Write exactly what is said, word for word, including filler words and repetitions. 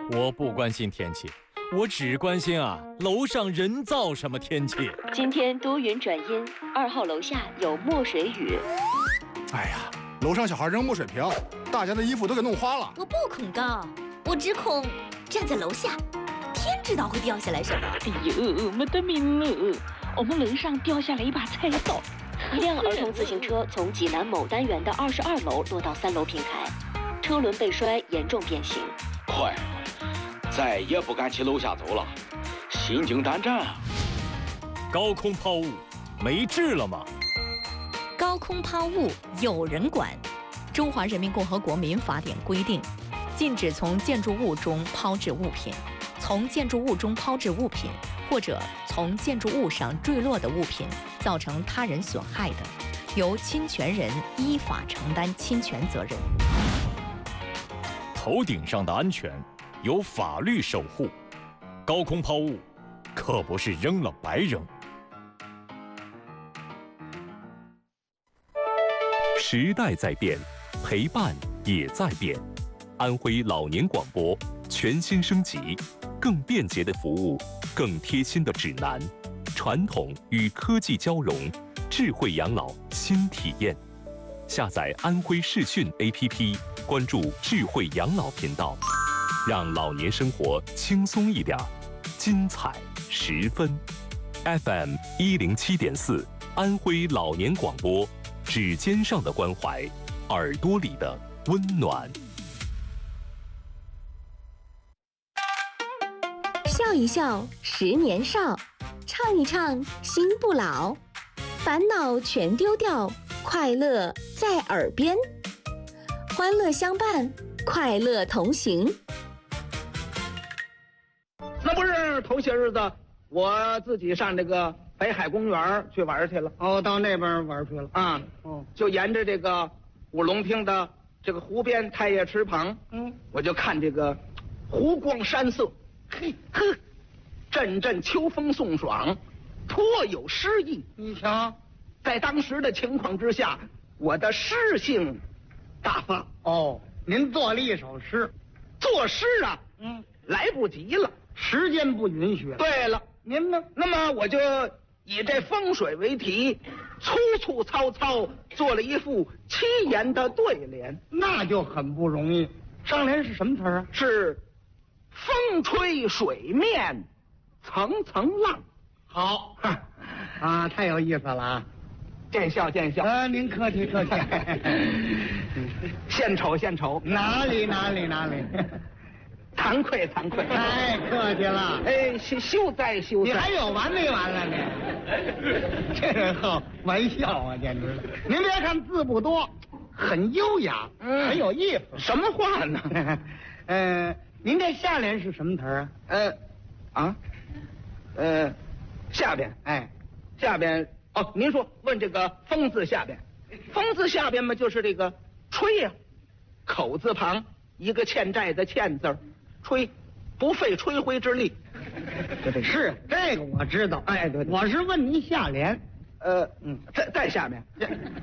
我不关心天气，我只关心啊，楼上人造什么天气。 今天多云转阴，二号楼下有墨水雨。 哎呀，楼上小孩扔墨水瓶，大家的衣服都给弄花了。 我不恐高，我只恐站在楼下，天知道会掉下来什么。 哎呦，没得命了！我们楼上掉下来一把菜刀。 一辆儿童自行车从济南某单元的二十二楼落到三楼平台，车轮被摔，严重变形。 快，再也不敢去楼下走了，心惊胆战啊！ 高空抛物，没治了吗？ 高空抛物有人管，《中华人民共和国民法典》规定，禁止从建筑物中抛掷物品，从建筑物中抛掷物品，或者从建筑物上坠落的物品造成他人损害的，由侵权人依法承担侵权责任。 头顶上的安全由法律守护，高空抛物可不是扔了白扔。 时代在变，陪伴也在变。安徽老年广播全新升级，更便捷的服务，更贴心的指南，传统与科技交融，智慧养老新体验。下载安徽视讯 A P P， 关注智慧养老频道，让老年生活轻松一点，精彩十分。F M 一零七点四，安徽老年广播，指尖上的关怀，耳朵里的温暖。 笑一笑，十年少；唱一唱，心不老。烦恼全丢掉，快乐在耳边。欢乐相伴，快乐同行。 那不是头些日子，我自己上这个北海公园去玩去了。 哦，到那边玩去了啊。哦，就沿着这个五龙坪的这个湖边太液池旁，嗯，我就看这个湖光山色。嘿呵，阵阵秋风送爽，颇有诗意。 你瞧， 在当时的情况之下，我的诗性大发。 哦，您做了一首诗， 作诗啊， 嗯， 来不及了， 时间不允许了。 对了， 您呢？ 那么我就以这风水为题，粗粗糙糙做了一副七言的对联。 那就很不容易。上联是什么词啊？ 是风吹水面层层浪。 好，啊，太有意思了啊！ 见笑见笑。 啊，您客气客气。 献丑献丑。 哪里哪里哪里。 惭愧惭愧。 太客气了。 哎，休休哉休哉。 你还有完没完了你？这人好玩笑啊，简直了！您别看字不多，很优雅，嗯，很有意思。 什么话呢？ 呃，您这下联是什么词啊？ 呃，啊，呃，下边， 哎， 下边哦，您说问这个风字下边，风字下边嘛，就是这个吹呀、啊，口字旁一个欠债的欠字儿，吹，不费吹灰之力。 这这是这个我知道。 哎，对， 我是问您下联。 呃，嗯，在在下面。